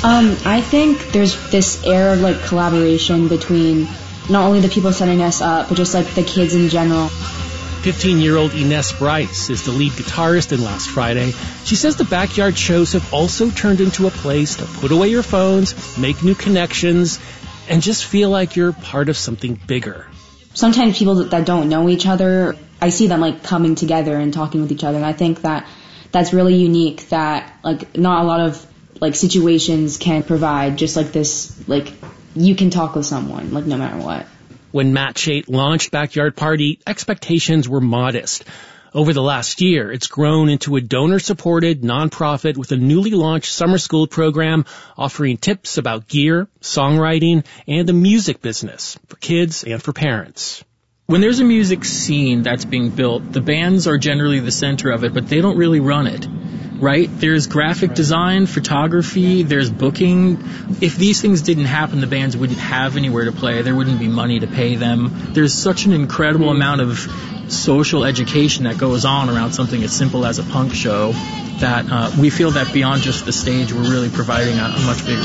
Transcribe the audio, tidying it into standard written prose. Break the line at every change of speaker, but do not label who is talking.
I think there's this air of like collaboration between not only the people setting us up, but just like the kids in general.
15-year-old Ines Bryce is the lead guitarist in Last Friday. She says the backyard shows have also turned into a place to put away your phones, make new connections, and just feel like you're part of something bigger.
Sometimes people that don't know each other, I see them like coming together and talking with each other, and I think that that's really unique, that like not a lot of like situations can provide just like this, like you can talk with someone like no matter what.
When Matt Chait launched Backyard Party, expectations were modest. Over the last year, it's grown into a donor-supported nonprofit with a newly launched summer school program offering tips about gear, songwriting, and the music business for kids and for parents.
When there's a music scene that's being built, the bands are generally the center of it, but they don't really run it, right? There's graphic design, photography, there's booking. If these things didn't happen, the bands wouldn't have anywhere to play. There wouldn't be money to pay them. There's such an incredible amount of social education that goes on around something as simple as a punk show that we feel that beyond just the stage, we're really providing a much bigger